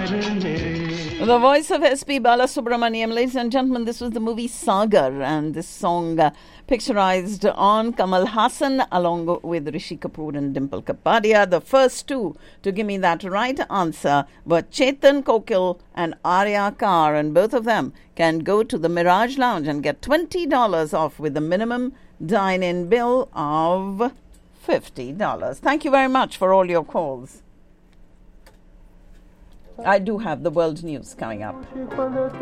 The voice of S.P. Balasubramaniam. Ladies and gentlemen, this was the movie Sagar, and this song picturized on Kamal Hassan along with Rishi Kapoor and Dimple Kapadia. The first two to give me that right answer were Chetan Kokil and Arya Kar, and both of them can go to the Mirage Lounge and get $20 off with a minimum dine-in bill of $50. Thank you very much for all your calls. I do have the world news coming up.